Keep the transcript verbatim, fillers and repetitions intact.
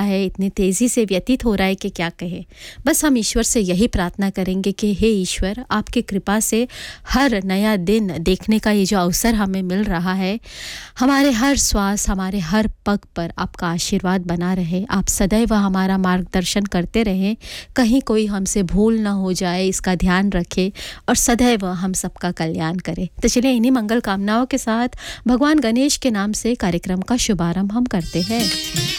है, इतनी तेज़ी से व्यतीत हो रहा है कि क्या कहें। बस हम ईश्वर से यही प्रार्थना करेंगे कि हे ईश्वर, आपकी कृपा से हर नया दिन देखने का ये जो अवसर हमें मिल रहा है, हमारे हर श्वास, हमारे हर पग पर आपका आशीर्वाद बना रहे। आप सदैव हमारा मार्गदर्शन करते रहें, कहीं कोई हमसे भूल ना हो जाए, इसका ध्यान रखें और सदैव हम सबका कल्याण करें। तो चलिए इन्हीं मंगल कामनाओं के साथ भगवान गणेश के नाम से कार्यक्रम का शुभारंभ हम करते हैं।